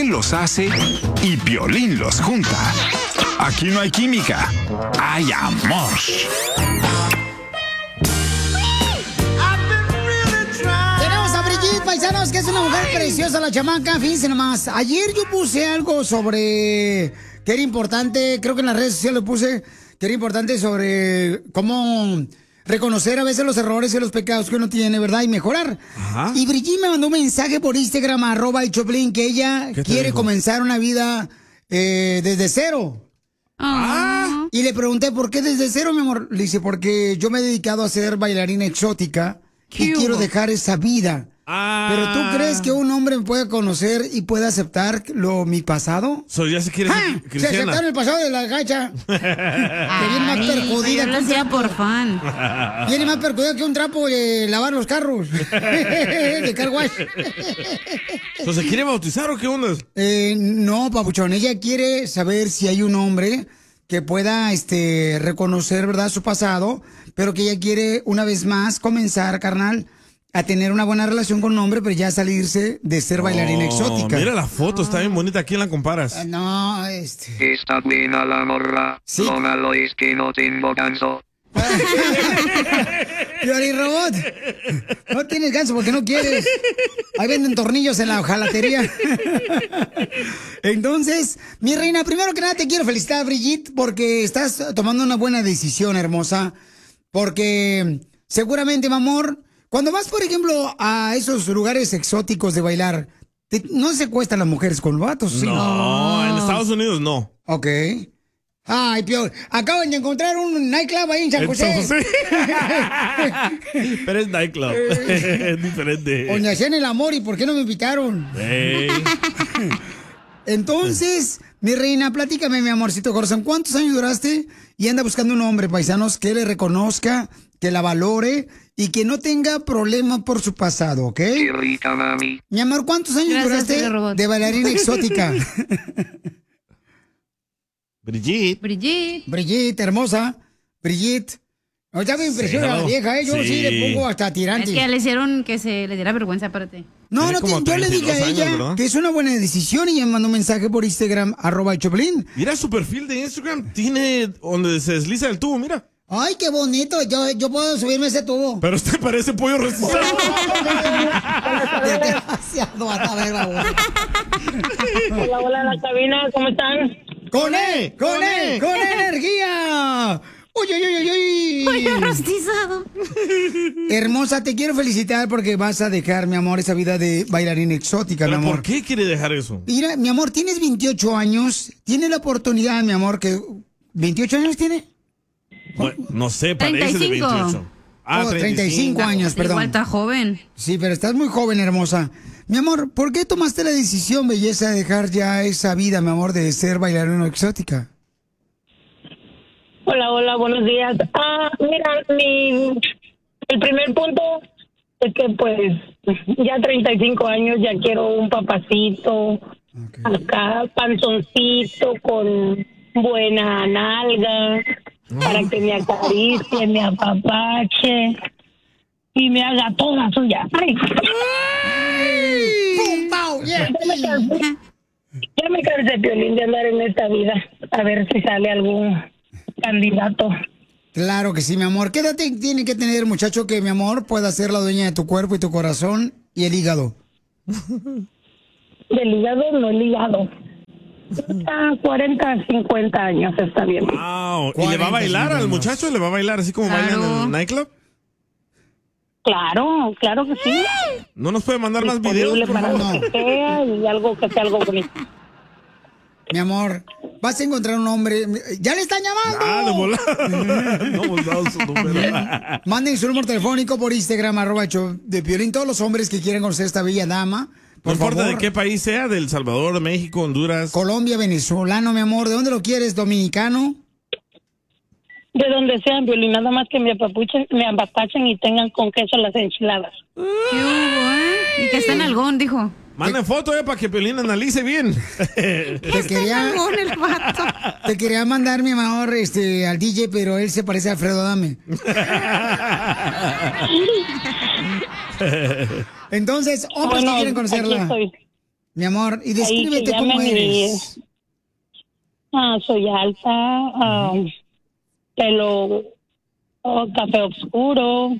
Él los hace y Piolín los junta. Aquí no hay química, hay amor. Tenemos a Brigitte, paisanos, que es una mujer preciosa, la chamaca. Fíjense nomás, ayer yo puse algo sobre que era importante, creo que en las redes sociales lo puse, que era importante sobre cómo reconocer a veces los errores y los pecados que uno tiene, ¿verdad? Y mejorar. Ajá. Y Brigitte me mandó un mensaje por Instagram, @el Choplin, que ella quiere comenzar una vida desde cero. Y le pregunté, ¿por qué desde cero, mi amor? Le dice, porque yo me he dedicado a ser bailarina exótica y quiero dejar esa vida. ¿Pero tú crees que un hombre me puede conocer y puede aceptar mi pasado? Ya se quiere ser cristiana. Se aceptaron el pasado de la gacha. Que viene más perjudida que un trapo. Por fan. Viene más perjudida que un trapo de lavar los carros. De car wash. ¿Se quiere bautizar o qué onda? No, papuchón. Ella quiere saber si hay un hombre que pueda reconocer, ¿verdad?, su pasado, pero que ella quiere una vez más comenzar, carnal, a tener una buena relación con un hombre, pero ya salirse de ser bailarina exótica. Mira la foto, está bien bonita. ¿A quién la comparas? No, Está buena la morra. Sí. Lo malo es que no tengo ganso. Piolín Robot, no tienes ganso porque no quieres. Ahí venden tornillos en la hojalatería. Entonces, mi reina, primero que nada te quiero felicitar, Brigitte, porque estás tomando una buena decisión, hermosa. Porque seguramente, mi amor, cuando vas, por ejemplo, a esos lugares exóticos de bailar, ¿no se cuestan las mujeres con vatos? ¿Sí? No, en Estados Unidos no. Ok. Ay, Pior, acaban de encontrar un nightclub ahí en San José. Pero es nightclub. Es diferente. Donde hacían el amor, ¿y por qué no me invitaron? Entonces, mi reina, platícame, mi amorcito corazón, ¿cuántos años duraste? Y anda buscando un hombre, paisanos, que le reconozca, que la valore y que no tenga problema por su pasado, ¿ok? Qué rica, mami. Mi amor, ¿cuántos años duraste de bailarina exótica? Brigitte, hermosa. Brigitte. No, ya me impresiona la vieja, Yo sí le pongo hasta tirante. Es que le hicieron que se le diera vergüenza, aparte. No, yo le dije a ella que es una buena decisión y ella me mandó un mensaje por Instagram, @el Choplin. Mira su perfil de Instagram, tiene donde se desliza el tubo, mira. Ay, qué bonito, yo puedo subirme ese tubo. Pero usted parece pollo rostizado. Desgraciado, Hola, la cabina, ¿cómo están? ¡Con energía! ¡Uy! Pollo rostizado. Hermosa, te quiero felicitar porque vas a dejar, mi amor, esa vida de bailarina exótica, mi amor. ¿Por qué quiere dejar eso? Mira, mi amor, tienes 28 años. Tienes la oportunidad, mi amor, que... ¿28 años tiene? Bueno, no sé, parece 35. De 28. 35 años, perdón. Igual está joven. Sí, pero estás muy joven, hermosa. Mi amor, ¿por qué tomaste la decisión, belleza, de dejar ya esa vida, mi amor, de ser bailarina exótica? Hola, buenos días. Mira, el primer punto es que pues ya 35 años, ya quiero un papacito, acá panzoncito con buena nalga, para que me acaricie, me apapache y me haga toda suya. ¡Ay! ¡Pum, pau! Yeah. Ya me cansé, Piolín, de andar en esta vida. A ver si sale algún candidato. Claro que sí, mi amor. ¿Qué edad tiene que tener, muchacho, que, mi amor, pueda ser la dueña de tu cuerpo y tu corazón y el hígado? Del hígado, no el hígado. 40, 50 años, está bien. Wow. ¿Y le va a bailar al muchacho? ¿Le va a bailar así como bailan en el nightclub? Claro que sí. ¿No nos puede mandar más videos? Para lo que sea y algo que sea algo bonito. Mi amor, vas a encontrar un hombre. ¡Ya le están llamando! De volada. No hemos dado su número. Manden su número telefónico por Instagram, @de Piolín. Todos los hombres que quieren conocer a esta bella dama. No importa de qué país sea, de El Salvador, México, Honduras. Colombia, venezolano, mi amor. ¿De dónde lo quieres? ¿Dominicano? De donde sean, Piolín, nada más que me apapachen y tengan con queso las enchiladas. Y que está en algón, dijo. Manden foto, para que Piolín analice bien. Te quería mandar, mi amor, al DJ, pero él se parece a Alfredo Adame. Entonces, hombres que quieren conocerla. Mi amor, y Ahí descríbete que cómo llamen eres. Soy alta, pelo café oscuro,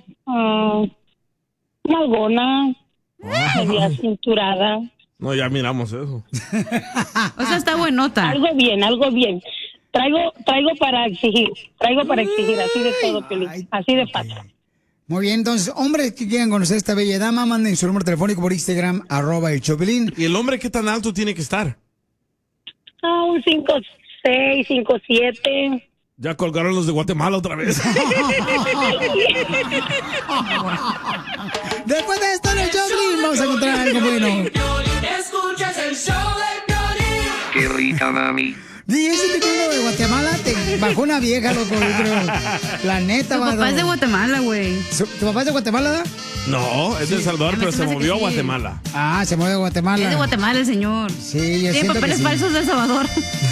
nalgona, media cinturada. No, ya miramos eso. O sea, está buenota. Algo bien, algo bien. Traigo para exigir, así de todo, Piolín, así de fácil. Muy bien, entonces, hombres que quieran conocer a esta bella dama, manden su número telefónico por Instagram, @el Chopelín. ¿Y el hombre qué tan alto tiene que estar? Un 5'6", 5'7". Ya colgaron los de Guatemala otra vez. Después de esto en el Chopelín vamos a encontrar algo bueno. Escuchas el show de Piolín. Qué rica, mami. Y ese tipo de Guatemala te bajó una vieja, loco, yo creo. La neta, Tu papá es de Guatemala, güey. ¿Tu papá es de Guatemala, da? No, es de El Salvador, pero se movió a Guatemala. Ah, se mueve de Guatemala. Es de Guatemala el señor. Sí, yo Tiene siento que papeles sí. falsos de El Salvador.